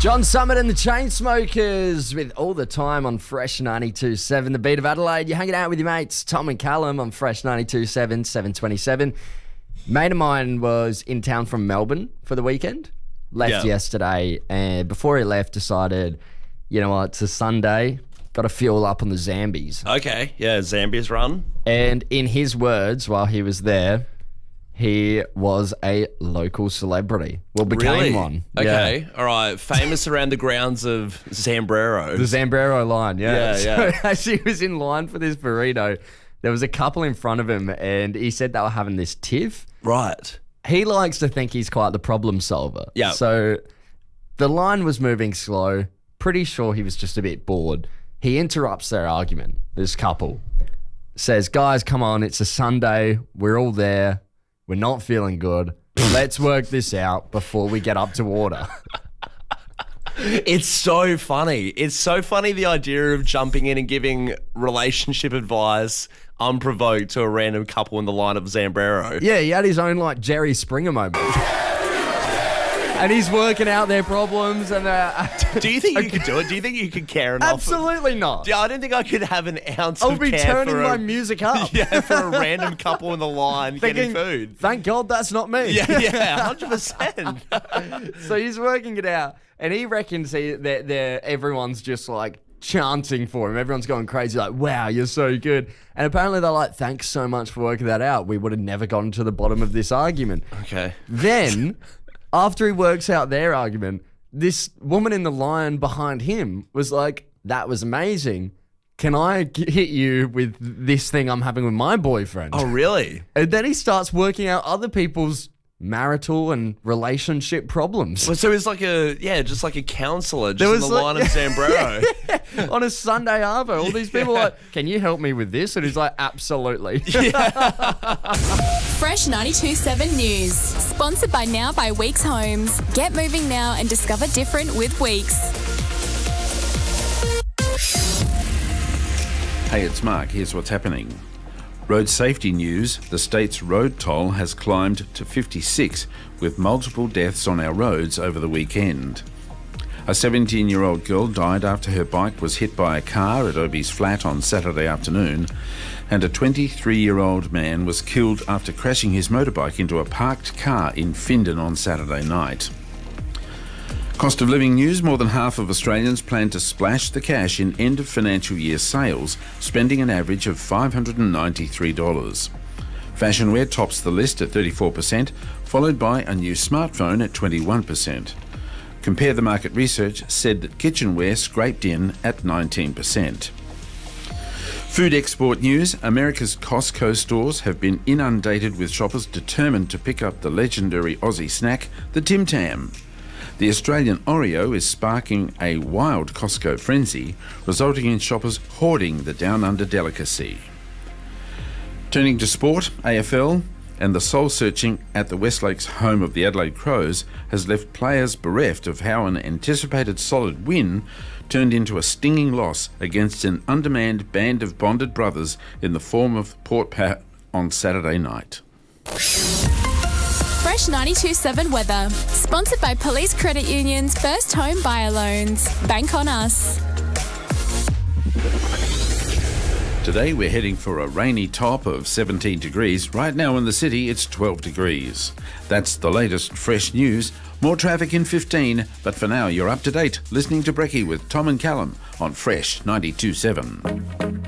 John Summit and the Chainsmokers with All the Time on Fresh 92.7, the beat of Adelaide. You're hanging out with your mates, Tom and Callum on Fresh 92.7, 727. Mate of mine was in town from Melbourne for the weekend. Left yesterday, and before he left, decided, you know what, it's a Sunday, got to fuel up on the Zambies. Okay, yeah, Zambia's run. And in his words, while he was there, he was a local celebrity. Well, became Really? one. Okay, Yeah. all right. Famous around the grounds of Zambrero. The Zambrero line, yeah. Yeah. So as he was in line for this burrito, there was a couple in front of him, and he said they were having this tiff. Right. He likes to think he's quite the problem solver. Yeah. So the line was moving slow. Pretty sure he was just a bit bored. He interrupts their argument, this couple. Says, guys, come on, it's a Sunday. We're all there. We're not feeling good. Let's work this out before we get up to order. It's so funny. It's so funny, the idea of jumping in and giving relationship advice unprovoked to a random couple in the line of Zambrero. Yeah, he had his own, like, Jerry Springer moment. And he's working out their problems. And Do you think you could do it? Do you think you could care enough? absolutely not. Yeah, I don't think I could have an ounce I'll of be care turning for my a, music up. yeah, for a random couple in the line getting food. Thank God that's not me. Yeah, 100%. So he's working it out, and he reckons that everyone's just like chanting for him. Everyone's going crazy, like, wow, you're so good. And apparently they're like, thanks so much for working that out. We would have never gotten to the bottom of this argument. Okay. Then, after he works out their argument, this woman in the line behind him was like, that was amazing. Can I hit you with this thing I'm having with my boyfriend? Oh, really? And then he starts working out other people's marital and relationship problems. Well, so it's like just like a counselor There just in was the line of Zambrero. On a Sunday arvo, all these people are like, can you help me with this? And he's like, absolutely. Fresh 92.7 News. Sponsored by Now by Weeks Homes. Get moving now and discover different with Weeks. Hey, it's Mark. Here's what's happening. Road safety news. The state's road toll has climbed to 56, with multiple deaths on our roads over the weekend. A 17-year-old girl died after her bike was hit by a car at Obie's Flat on Saturday afternoon, and a 23-year-old man was killed after crashing his motorbike into a parked car in Findon on Saturday night. Cost of living news. More than half of Australians plan to splash the cash in end of financial year sales, spending an average of $593. Fashion wear tops the list at 34%, followed by a new smartphone at 21%. Compare the Market Research said that kitchenware scraped in at 19%. Food export news. America's Costco stores have been inundated with shoppers determined to pick up the legendary Aussie snack, the Tim Tam. The Australian Oreo is sparking a wild Costco frenzy, resulting in shoppers hoarding the down-under delicacy. Turning to sport, AFL, and the soul-searching at the Westlakes home of the Adelaide Crows has left players bereft of how an anticipated solid win turned into a stinging loss against an undermanned band of bonded brothers in the form of Port Pat on Saturday night. Fresh 92.7 weather. Sponsored by Police Credit Union's First Home Buyer Loans. Bank on us. Today we're heading for a rainy top of 17 degrees. Right now in the city it's 12 degrees. That's the latest fresh news. More traffic in 15, but for now you're up to date listening to Brekkie with Tom and Callum on Fresh 92.7.